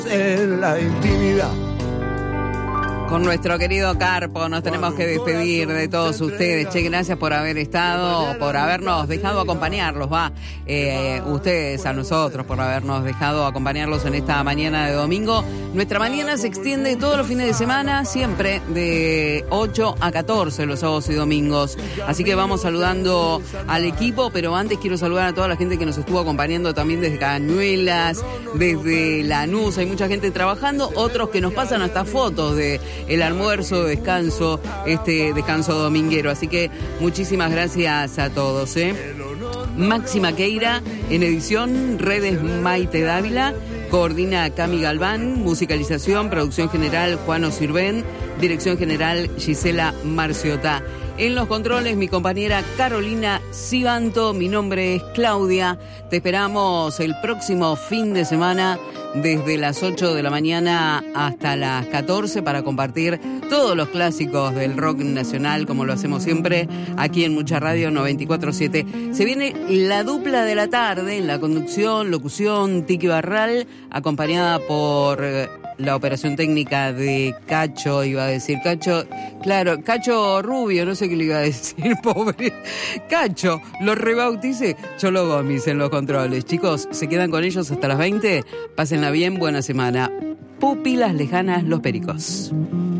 En la intimidad. Con nuestro querido Carpo nos tenemos que despedir de todos ustedes. Che, gracias por haber estado, por habernos dejado acompañarlos, ustedes a nosotros, por habernos dejado acompañarlos en esta mañana de domingo. Nuestra mañana se extiende todos los fines de semana, siempre de 8 a 14 los sábados y domingos. Así que vamos saludando al equipo, pero antes quiero saludar a toda la gente que nos estuvo acompañando también desde Cañuelas, desde Lanús. Hay mucha gente trabajando, otros que nos pasan hasta fotos de el almuerzo, descanso dominguero. Así que muchísimas gracias a todos. Máxima Queira en edición, redes Maite Dávila, coordina Cami Galván, musicalización, producción general Juan Osirben, dirección general Gisela Marciotá. En los controles, mi compañera Carolina Sibanto, mi nombre es Claudia. Te esperamos el próximo fin de semana desde las 8 de la mañana hasta las 14 para compartir todos los clásicos del rock nacional, como lo hacemos siempre aquí en Mucha Radio 94.7. Se viene la dupla de la tarde en la conducción, locución, Tiki Barral, acompañada por la operación técnica de Cacho, iba a decir Cacho, claro, Cacho Rubio, no sé qué le iba a decir, pobre Cacho, lo rebauticé, Cholo Gómez en los controles. Chicos, se quedan con ellos hasta las 20, pásenla bien, buena semana. Pupilas lejanas, Los Pericos.